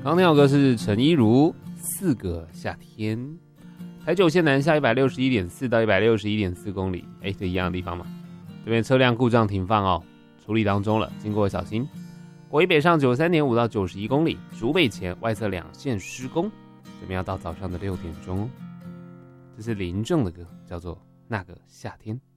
刚那首歌是陈依如《四个夏天》。台九线南下161.4到161.4公里，这一样的地方嘛。这边车辆故障停放哦，处理当中了，经过小心。国一北上93.5到91公里，竹北前外侧2线施工，这边要到早上的6点钟哦。这是林正的歌，叫做《那个夏天》。